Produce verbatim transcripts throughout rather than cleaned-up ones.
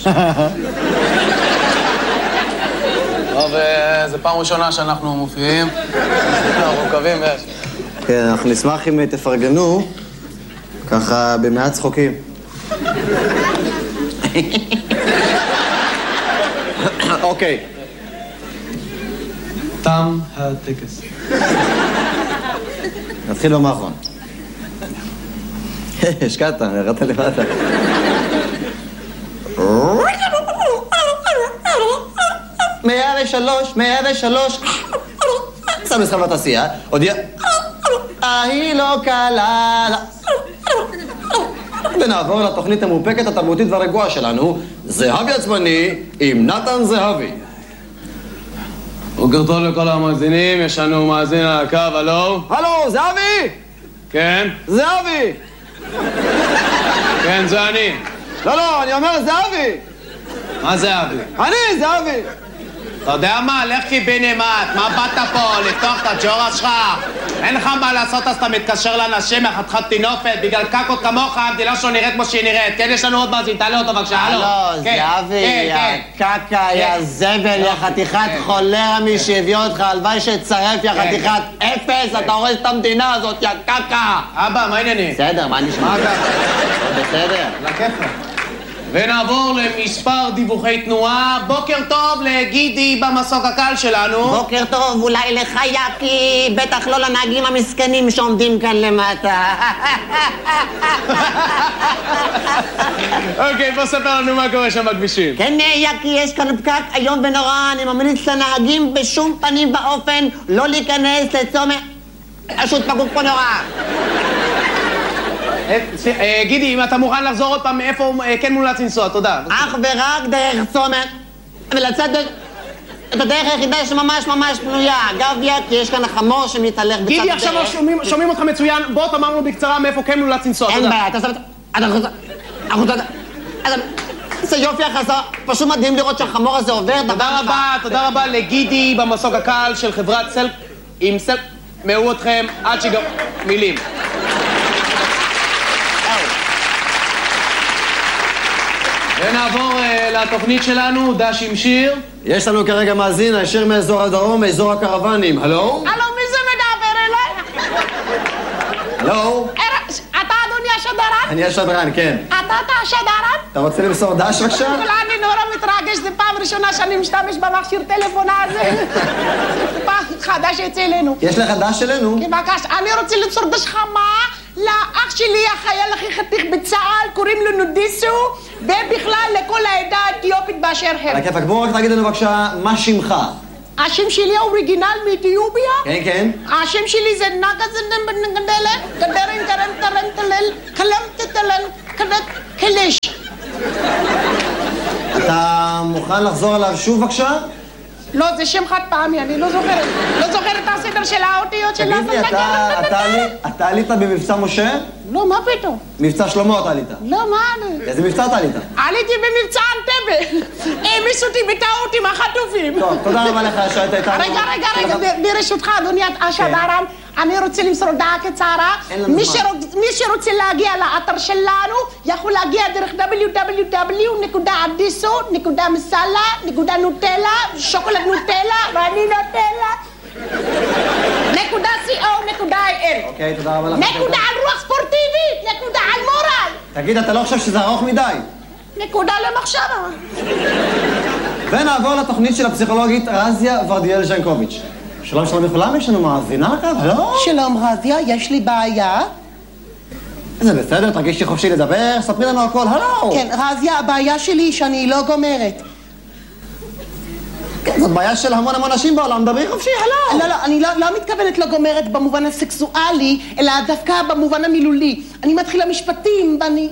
טוב, זו פעם ראשונה שאנחנו מופיעים. אנחנו מקווים ויש. כן, אנחנו נשמח אם תפרגנו, ככה במעט צחוקים. אוקיי. תם הטקס. נתחיל במה האחרון. השקעת, הראת למטה. מאה ושלוש, מאה ושלוש. שם לסחב לתעשייה, הודיע. ההיא לא קלה. ונעבור לתוכנית המאופקת, התרבותית והרגועה שלנו, זהבי עצמני עם נתן זהבי. בוקר טוב לכל המאזינים, יש לנו מאזין על הקו, הלו? הלו, זהבי! כן? זהבי! כן, זה אני. לא, לא, אני אומר זהבי! מה זהבי? אני, זהבי! אתה יודע מה? לך קיבינימט, מה באת פה? לפתוח את הג'ורה שלך? אין לך מה לעשות, אז אתה מתקשר לאנשים מחתכת תינופת, בגלל קקות כמוך, המדינה שלו נראית כמו שהיא נראית. כן, יש לנו עוד מאזין, תעלה אותו בבקשה, הלו. הלו, זהבי, יא קקה, יא זבל, יא חתיכת חולרה מי שהביא אותך, הלוואי שצרף, יא חתיכת אפס, אתה הורס את המדינה הזאת, יא קקה. אבא, מה העניינים? בסדר, מה נשמע? מה ככה? בסדר. לכיפה. ונעבור למספר דיווחי תנועה. בוקר טוב לגידי במסוק הקל שלנו. בוקר טוב, אולי לך יקי, בטח לא לנהגים המסכנים שעומדים כאן למטה. אוקיי, בוא ספר לנו מה קורה שם בכבישים. כן, יקי, יש כאן פקק היום ונורא, אני ממליץ לנהגים בשום פנים ואופן לא להיכנס לצומת. פשוט פקוק פה נורא. גידי, אם אתה מוכן לחזור עוד פעם, מאיפה כן מומלץ לנסוע, תודה. אך ורק דרך צומת, ולצאת את הדרך היחידה שממש ממש פנויה. אגב, יקי, יש כאן החמור שמתהלך בצד הדרך. גידי, עכשיו שומעים אותך מצוין, בוא תאמר לנו בקצרה מאיפה כן מומלץ לנסוע, תודה. אין בעיה, אתה סבבה, אתה חוזר, אתה זה יופי החזר, פשוט מדהים לראות שהחמור הזה עובר. תודה רבה, תודה רבה לגידי במסוק הקל של חברת סל... עם סל... מאו אתכם עד שגם... מילים. ונעבור uh, לתוכנית שלנו, דש עם שיר. יש לנו כרגע מאזין, הישר מאזור הדרום, מאזור הקרוונים. הלו? הלו, מי זה מדבר אליי? הלו? אתה אדוני השדרן? אני השדרן, כן. אתה אתה השדרן? אתה רוצה למסור דש בבקשה? אני נורא מתרגש, זו פעם ראשונה שאני משתמש במכשיר טלפון הזה. פעם חדש יצא אלינו. יש לך דש אלינו? כן, בבקשה, אני רוצה למסור דש חמה לאח שלי, החייל הכי חתיך בצה"ל, קוראים לו נודיסו, ובכלל לכל העדה האתיופית באשר הם. על הכיפק, בואו רק תגיד לנו בבקשה, מה שמך? השם שלי האוריגינל מאתיופיה? כן, כן. השם שלי זה נגזנם בנגדלה, גדרן גרן טרן טלל, קלם תטלן, קדת קלש. אתה מוכן לחזור עליו שוב בבקשה? לא, זה שם חד פעמי, אני לא זוכרת. לא זוכרת את הסדר של האותיות של... תגיד לי, אתה עלית במבצע משה? לא, מה פתאום? מבצע שלמה אתה עלית. לא, מה אני? איזה מבצע אתה עלית? עליתי במבצע אנטבה. העמיס אותי בטעות עם החטופים. טוב, תודה רבה לך שהיית איתנו. רגע, רגע, רגע, ברשותך, אדוני השדרן, אני רוצה למסור הודעה קצרה. מי שרוצה להגיע לאתר שלנו, יכול להגיע דרך דאבליו דאבליו דאבליו נקודה אדיסו נקודה מסאלה נקודה נוטלה, שוקולד נוטלה, ואני נוטלה. נקודה סי או נקודה איי אל. אוקיי, תודה רבה לך. נקודה על רוח ספורטיבית, נקודה על מורל. תגיד, אתה לא חושב שזה ארוך מדי? נקודה למחשבה. ונעבור לתוכנית של הפסיכולוגית רזיה ורדיאל ז'נקוביץ'. שלום שלום לכולם, יש לנו מאזינה לקו, הלו? שלום רזיה, יש לי בעיה. זה בסדר, תרגישי חופשי לדבר, ספרי לנו הכל, הלו! כן, רזיה, הבעיה שלי היא שאני לא גומרת. כן, זאת בעיה של המון המון נשים בעולם, דברי חופשי, הלו! לא, לא, אני לא, לא מתכוונת לא גומרת במובן הסקסואלי, אלא דווקא במובן המילולי. אני מתחילה משפטים ואני...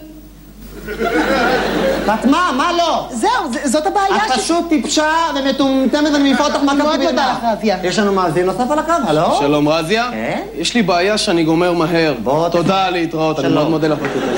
ואת מה? מה לא? זהו, זאת הבעיה ש... את פשוט טיפשה ומטומטמת ואני מעיפה אותך מה מאוד תודה לך, רזיה. יש לנו מאזין נוסף על הקו, הלו? שלום רזיה. כן? יש לי בעיה שאני גומר מהר. תודה להתראות, אני מאוד מודה לך.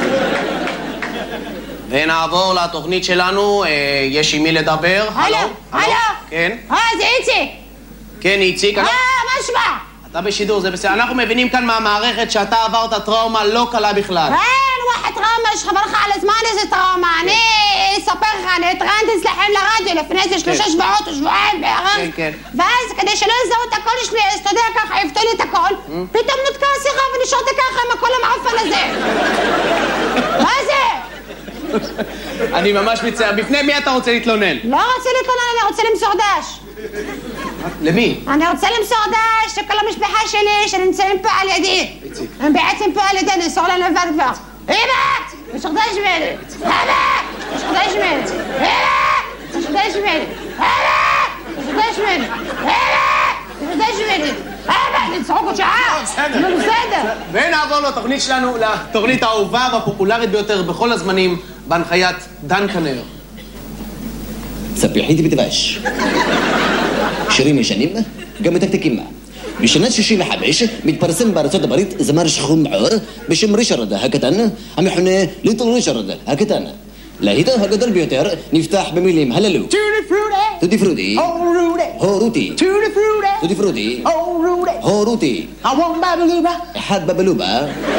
ונעבור לתוכנית שלנו, יש עם מי לדבר. הלו, הלו. כן? אה, זה איציק. כן, איציק. אה, מה שמע? אתה בשידור, זה בסדר. אנחנו מבינים כאן מהמערכת שאתה עברת טראומה לא קלה בכלל. אין, וואחד טראומה مش خبرك على زمان زي طراماني سبق على تغنت تسلحين لراديو لفناس ثلاثة اسبوعات اسبوعين بأغام بس كده شنو زو تاكلش لي استوديك خايفتني تاكل بيتم نتكاسي خافني شوتك خا ما كل معفنه زي מה זה? אני ממש מצטער. בפני מי אתה רוצה להתלונן? לא רוצה להתלונן, אני רוצה למסור דש. למי? אני רוצה למסור דש לכל המשפחה שלי שנמצאים פה על ידי. הם בעצם פה על ידי, נאסור להם לבד כבר. אמא! יש לך דש ממני! אמא! יש לך דש ממני! אמא! יש לך דש ממני! אמא! יש לך דש ממני! אמא! יש לך דש ממני! אבא, נצחוק עוד שעה! נו, בסדר. ונעבור לתוכנית שלנו, לתוכנית האהובה והפופולרית ביותר בכל הזמנים, בהנחיית דן כנר. ספיחית בדבש. שירים ישנים, גם מתקתקים. בשנת שישים וחמש מתפרסם בארצות הברית זמר שחור מעור בשם ריצ'רד הקטן, המכונה ליטל ריצ'רד הקטן. להיט הגדול ביותר נפתח במילים הללו. Tutti frutti, טוטי פרוטי, oh Rudy, הורותי, tutti frutti, טוטי פרוטי, oh Rudy. הורותי, I want babalooba, אחד בבלובה,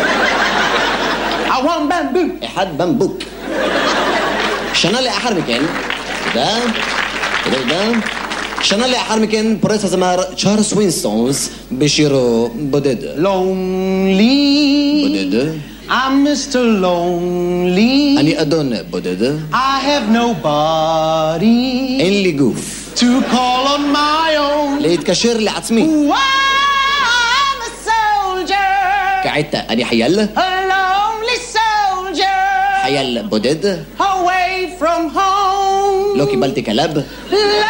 I want bamboo. אחד במבוק. שנה לאחר מכן, תודה, תודה, תודה. שנה לאחר מכן פורץ הזמר צ'ארלס ווינסטונס בשירו בודד. Lonely, בודד. I'm Mister Lonely. אני אדון בודד. I have nobody אין לי גוף. to call on my own. להתקשר לעצמי. Ooh, I'm a soldier, כעת אני חייל, a lonely soldier, חייל בודד. away from home. לא קיבלתי כלב. Lonely